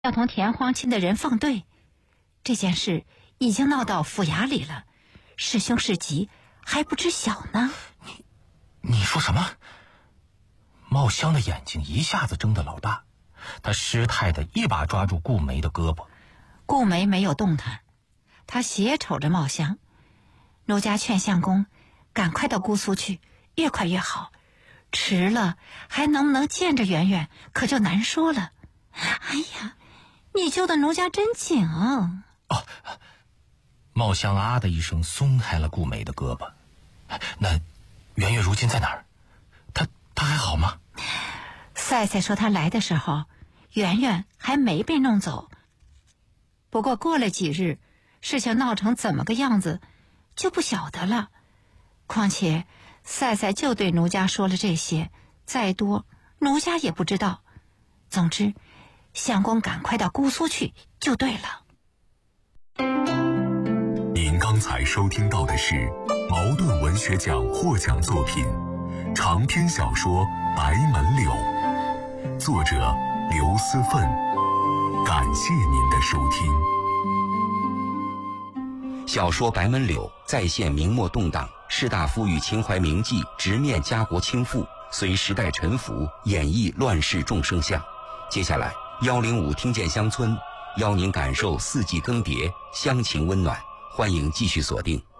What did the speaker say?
要同田荒钦的人放对。这件事已经闹到府衙里了，是凶是吉还不知晓呢。 你说什么？茂香的眼睛一下子睁得老大，他失态的一把抓住顾梅的胳膊。 顾梅没有动弹，他斜瞅着茂香。奴家劝相公赶快到姑苏去，越快越好，迟了还能不能见着圆圆可就难说了。哎呀，你救的奴家真紧啊！ 哦，茂香啊的一声松开了顾梅的胳膊。那圆圆如今在哪儿？她还好吗？ 赛赛说他来的时候圆圆还没被弄走，不过过了几日，事情闹成怎么个样子就不晓得了。况且赛赛就对奴家说了这些，再多奴家也不知道。总之相公赶快到姑苏去就对了。 您刚才收听到的是茅盾文学奖获奖作品长篇小说《白门柳》，作者刘思奋。感谢您的收听。 小说《白门柳》再现明末动荡，士大夫与秦淮名妓直面家国倾覆，随时代沉浮，演绎乱世众生相。接下来105听见乡村邀您感受四季更迭，乡情温暖，欢迎继续锁定。